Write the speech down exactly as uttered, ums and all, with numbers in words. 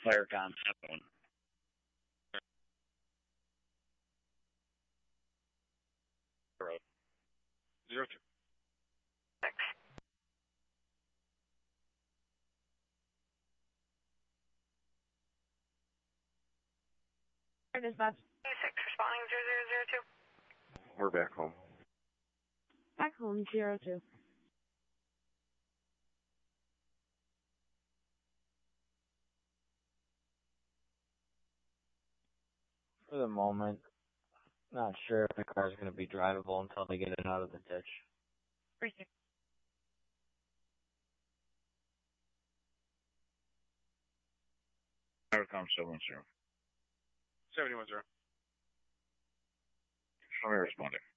Firecon seven. Zero. Zero two. Six. Dispatch. Six responding zero zero zero two. We're back home. Back home, zero two. For the moment, not sure if the car's going to be drivable until they get it out of the ditch. Three six. Firecon seven zero. seventy-one zero. Show me responding.